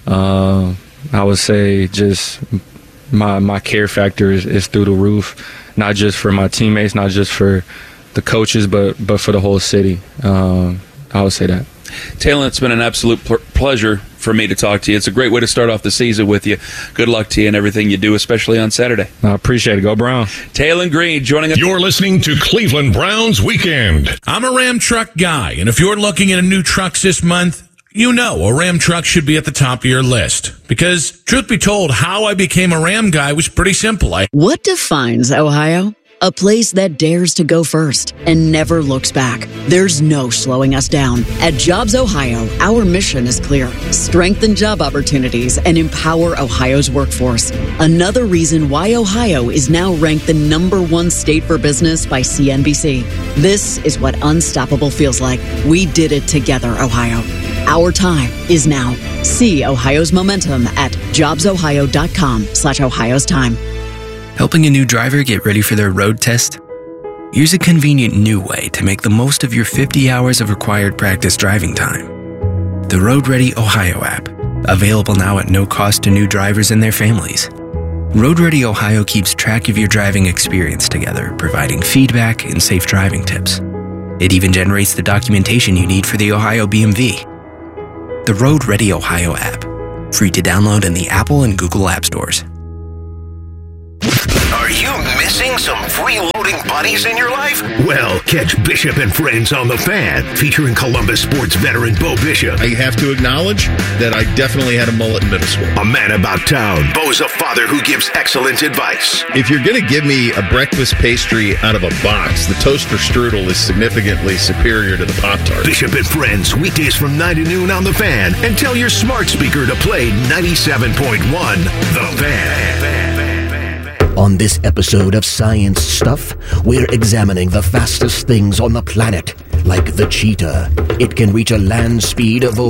I would say just my care factor is through the roof, not just for my teammates, not just for the coaches, but for the whole city. I would say that. Taylen, it's been an absolute pleasure for me to talk to you. It's a great way to start off the season with you. Good luck to you in everything you do, especially on Saturday. I appreciate it. Go Browns. Taylen Green joining us. You're listening to Cleveland Browns Weekend. I'm a Ram truck guy, and if you're looking at a new trucks this month, a Ram truck should be at the top of your list. Because, truth be told, how I became a Ram guy was pretty simple. What defines Ohio? A place that dares to go first and never looks back. There's no slowing us down. At Jobs Ohio, our mission is clear. Strengthen job opportunities and empower Ohio's workforce. Another reason why Ohio is now ranked the #1 state for business by CNBC. This is what unstoppable feels like. We did it together, Ohio. Our time is now. See Ohio's momentum at jobsohio.com/Ohio's time. Helping a new driver get ready for their road test? Here's a convenient new way to make the most of your 50 hours of required practice driving time. The Road Ready Ohio app. Available now at no cost to new drivers and their families. Road Ready Ohio keeps track of your driving experience together, providing feedback and safe driving tips. It even generates the documentation you need for the Ohio BMV. The Road Ready Ohio app, free to download in the Apple and Google App Stores. Are you missing some freeloading buddies in your life? Well, catch Bishop and Friends on The Fan, featuring Columbus sports veteran Bo Bishop. I have to acknowledge that I definitely had a mullet in middle school. A man about town. Bo's a father who gives excellent advice. If you're going to give me a breakfast pastry out of a box, the toaster strudel is significantly superior to the Pop-Tart. Bishop and Friends, weekdays from 9 to noon on The Fan. And tell your smart speaker to play 97.1 The Fan. On this episode of Science Stuff, we're examining the fastest things on the planet, like the cheetah. It can reach a land speed of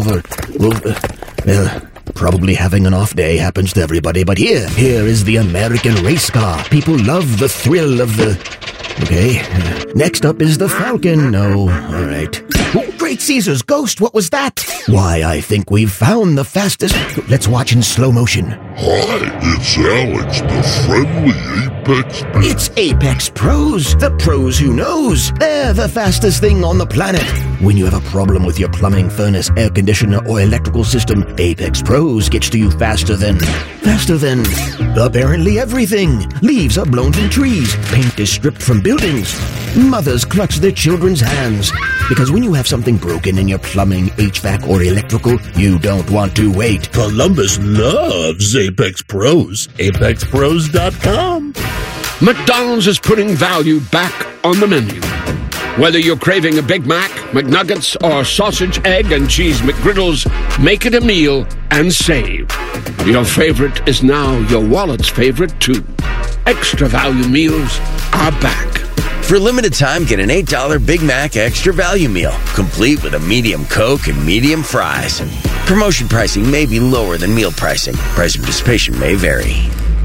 probably having an off day happens to everybody, but here is the American race car. People love the thrill of the... Okay, next up is the Falcon. No, all right. Oh, Great Caesar's ghost, what was that? Why, I think we've found the fastest... Let's watch in slow motion. Hi, it's Alex, the friendly Apex Pros. It's Apex Pros, the pros who knows. They're the fastest thing on the planet. When you have a problem with your plumbing, furnace, air conditioner, or electrical system, Apex Pros gets to you faster than apparently everything. Leaves are blown from trees. Paint is stripped from buildings. Mothers clutch their children's hands. Because when you have something broken in your plumbing, HVAC, or electrical, you don't want to wait. Columbus loves Apex Pros. ApexPros.com. McDonald's is putting value back on the menu. Whether you're craving a Big Mac, McNuggets, or sausage, egg, and cheese McGriddles, make it a meal and save. Your favorite is now your wallet's favorite, too. Extra value meals are back. For a limited time, get an $8 Big Mac Extra Value Meal, complete with a medium Coke and medium fries. Promotion pricing may be lower than meal pricing. Price of participation may vary.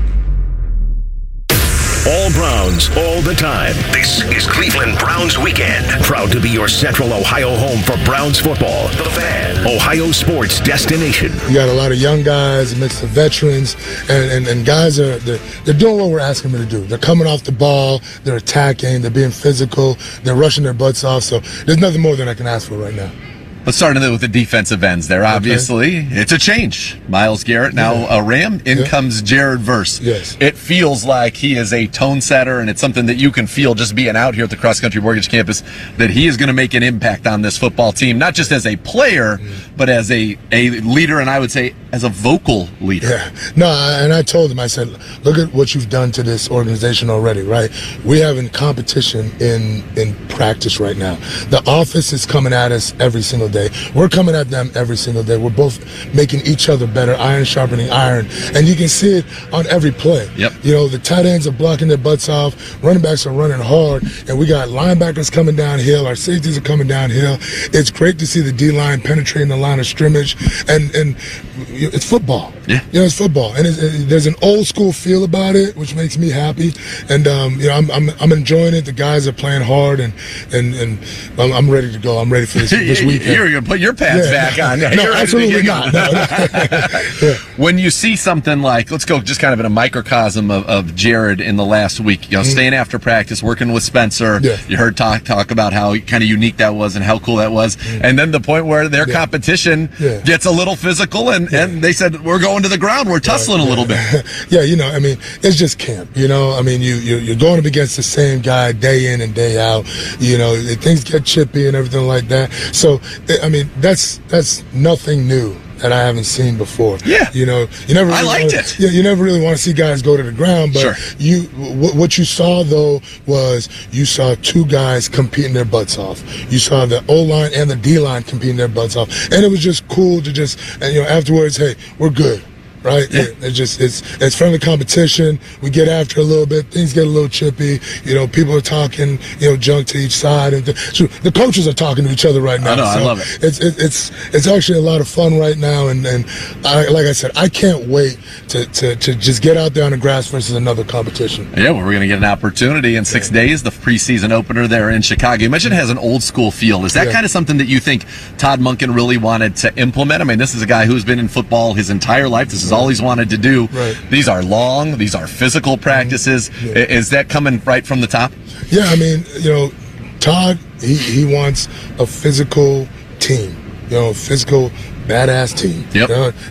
All Browns, all the time. This is Cleveland Browns Weekend. Proud to be your Central Ohio home for Browns football. The Fan, Ohio sports destination. You got a lot of young guys, a mix of veterans, and guys they're doing what we're asking them to do. They're coming off the ball, they're attacking, they're being physical, they're rushing their butts off. So there's nothing more than I can ask for right now. Let's start with the defensive ends there. Obviously, It's a change. Myles Garrett, now a Ram. In comes Jared Verse. Yes. It feels like he is a tone setter, and it's something that you can feel just being out here at the Cross Country Mortgage Campus, that he is going to make an impact on this football team, not just as a player, but as a leader, and I would say as a vocal leader. Yeah. No, and I told him, I said, look at what you've done to this organization already, right? We have in competition in practice right now. The office is coming at us every single day. We're coming at them every single day. We're both making each other better, iron sharpening iron. And you can see it on every play. Yep. You know, the tight ends are blocking their butts off. Running backs are running hard. And we got linebackers coming downhill. Our safeties are coming downhill. It's great to see the D-line penetrating the line of scrimmage. And it's football. Yeah. You know, it's football. And there's an old school feel about it, which makes me happy. And, you know, I'm enjoying it. The guys are playing hard, and I'm ready to go. I'm ready for this weekend. You're going to put your pads back on. No, absolutely not. When you see something like, let's go just kind of in a microcosm of Jared in the last week, you know, staying after practice, working with Spencer. Yeah. You heard talk about how kind of unique that was and how cool that was. And then the point where their competition gets a little physical, and they said, we're going to the ground. We're tussling a little bit. Yeah, you know, I mean, it's just camp, you know. I mean, you're going up against the same guy day in and day out. You know, things get chippy and everything like that. So, I mean, that's nothing new that I haven't seen before. Yeah, you know, you never. Really liked it. Yeah, you never really want to see guys go to the ground, but what you saw though was you saw two guys competing their butts off. You saw the O line and the D line competing their butts off, and it was just cool to and you know, afterwards, hey, we're good. right? Yeah. It's friendly competition. We get after a little bit. Things get a little chippy. People are talking, junk to each side, and the coaches are talking to each other right now. I know, I love it. It's actually a lot of fun right now, and like I said, I can't wait to just get out there on the grass versus another competition. Yeah, well, we're going to get an opportunity in 6 days, the preseason opener there in Chicago. You mentioned it has an old school feel. Is that kind of something that you think Todd Monken really wanted to implement? I mean, this is a guy who's been in football his entire life. This is all he's wanted to do. Right. These are long. These are physical practices. Yeah. Is that coming right from the top? Yeah, I mean, Todd, he wants a physical team, physical badass team. Yep.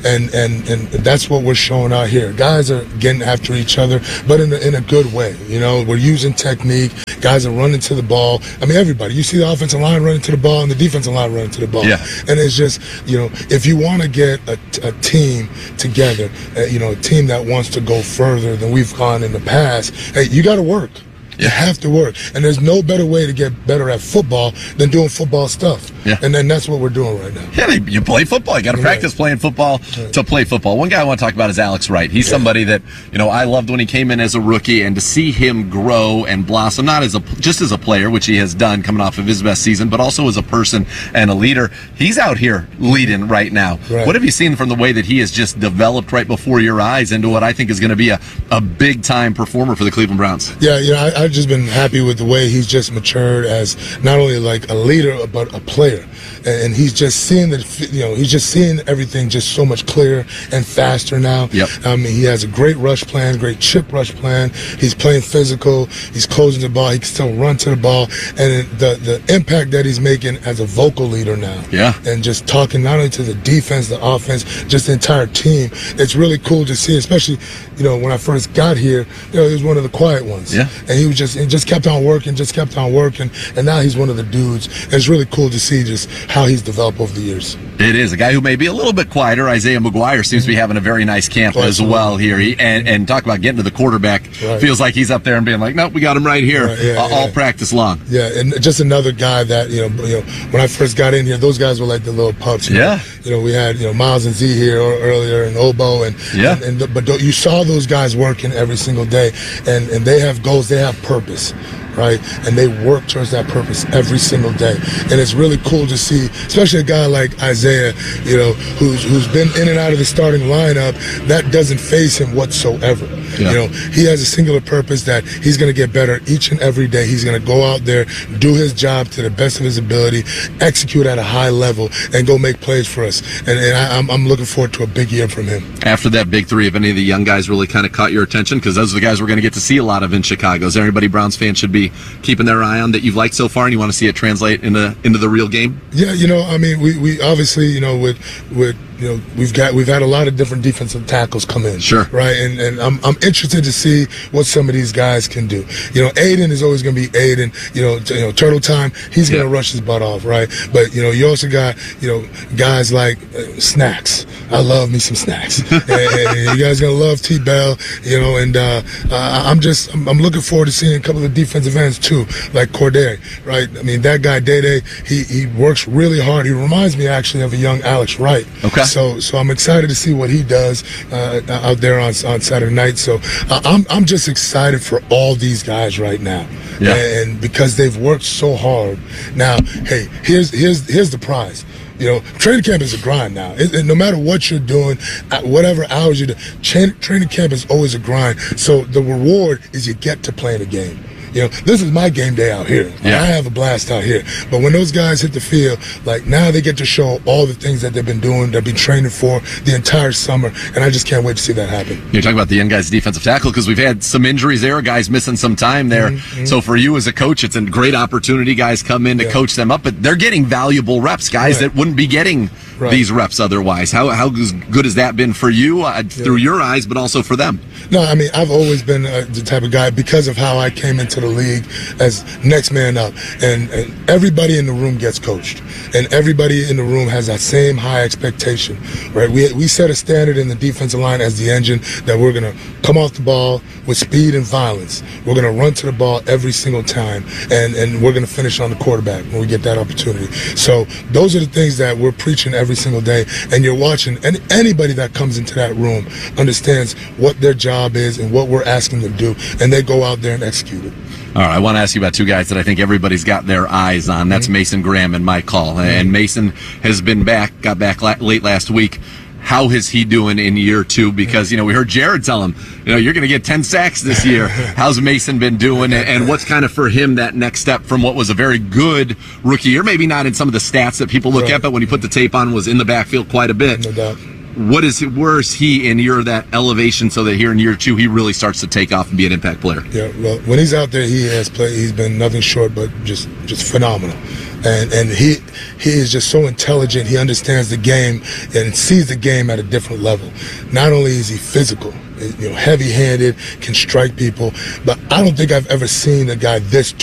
And that's what we're showing out here. Guys are getting after each other, but in a good way. We're using technique. Guys are running to the ball. I mean, everybody. You see the offensive line running to the ball and the defensive line running to the ball. Yeah. And it's just, if you want to get a team together, a team that wants to go further than we've gone in the past, hey, you got to work. You have to work. And there's no better way to get better at football than doing football stuff. Yeah. And then that's what we're doing right now. Yeah, you play football. You got to practice playing football to play football. One guy I want to talk about is Alex Wright. He's somebody that, I loved when he came in as a rookie, and to see him grow and blossom, not just as a player, which he has done coming off of his best season, but also as a person and a leader. He's out here leading right now. Right. What have you seen from the way that he has just developed right before your eyes into what I think is going to be a big-time performer for the Cleveland Browns? Yeah, I've just been happy with the way he's just matured as not only like a leader but a player, and he's just seeing he's just seeing everything just so much clearer and faster now. Yep. I mean, he has a great rush plan, great chip rush plan. He's playing physical. He's closing the ball. He can still run to the ball, and the impact that he's making as a vocal leader now. Yeah. And just talking not only to the defense, the offense, just the entire team. It's really cool to see, especially when I first got here. He was one of the quiet ones. Yeah. And he just kept on working, and now he's one of the dudes. And it's really cool to see just how he's developed over the years. It is. A guy who may be a little bit quieter, Isaiah McGuire, seems to be having a very nice camp as well here. And talk about getting to the quarterback. Right. Feels like he's up there and being like, nope, we got him right here all practice long. Yeah, and just another guy that, when I first got in here, those guys were like the little pups. Yeah. We had, Miles and Z here earlier, and Obo, but you saw those guys working every single day, and they have goals, they have purpose. Right, and they work towards that purpose every single day, and it's really cool to see, especially a guy like Isaiah, who's been in and out of the starting lineup. That doesn't faze him whatsoever. Yeah. He has a singular purpose that he's going to get better each and every day. He's going to go out there, do his job to the best of his ability, execute at a high level, and go make plays for us. And I'm looking forward to a big year from him. After that big three, have any of the young guys really kind of caught your attention? Because those are the guys we're going to get to see a lot of in Chicago. Is there anybody Browns fans should be keeping their eye on that you've liked so far, and you want to see it translate into the real game? Yeah, I mean, we obviously, we've had a lot of different defensive tackles come in. Sure. Right, and I'm interested to see what some of these guys can do. Aiden is always going to be Aiden. Turtle Time, he's going to rush his butt off, right? But you also got guys like Snacks. I love me some Snacks. and you guys gonna love T Bell. And I'm looking forward to seeing a couple of defensive ends too, like Corday, right? I mean, that guy Day, he works really hard. He reminds me actually of a young Alex Wright. Okay. So I'm excited to see what he does out there on Saturday night. So I'm just excited for all these guys right now, and because they've worked so hard. Now, hey, here's the prize. Training camp is a grind now. No matter what you're doing, whatever hours you do, training camp is always a grind. So the reward is you get to play in a game. This is my game day out here. Yeah. I have a blast out here. But when those guys hit the field, now they get to show all the things that they've been doing, they've been training for the entire summer, and I just can't wait to see that happen. You're talking about the young guys' defensive tackle because we've had some injuries there, guys missing some time there. Mm-hmm. So for you as a coach, it's a great opportunity. Guys come in to coach them up, but they're getting valuable reps, guys that wouldn't be getting these reps otherwise. How good has that been for you through your eyes, but also for them? No, I mean, I've always been the type of guy, because of how I came into the league as next man up. And everybody in the room gets coached. And everybody in the room has that same high expectation, right? We set a standard in the defensive line as the engine that we're going to come off the ball with speed and violence. We're going to run to the ball every single time. And we're going to finish on the quarterback when we get that opportunity. So those are the things that we're preaching every every single day, and you're watching, and anybody that comes into that room understands what their job is and what we're asking them to do, and they go out there and execute it. All right, I want to ask you about two guys that I think everybody's got their eyes on. That's Mason Graham and Mike Hall. And Mason has been back, got back late last week. How is he doing in year two? Because, we heard Jared tell him, you're going to get 10 sacks this year. How's Mason been doing? And what's kind of for him that next step from what was a very good rookie year? Maybe not in some of the stats that people look at, but when he put the tape on, was in the backfield quite a bit. No doubt. Where is he in that elevation so that here in year two he really starts to take off and be an impact player? Yeah, well, when he's out there, he's been nothing short but just phenomenal. And he is just so intelligent. He understands the game and sees the game at a different level. Not only is he physical, heavy-handed, can strike people, but I don't think I've ever seen a guy this